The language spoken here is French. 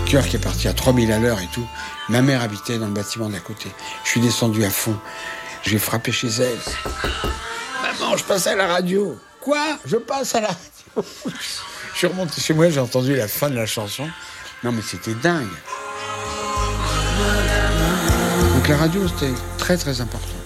cœur qui est parti à 3000 à l'heure et tout. Ma mère habitait dans le bâtiment d'à côté. Je suis descendu à fond. J'ai frappé chez elle. Maman, je passe à la radio. Quoi ? Je passe à la radio. Je suis remonté chez moi, j'ai entendu la fin de la chanson. Non, mais c'était dingue. Donc la radio, c'était très très important.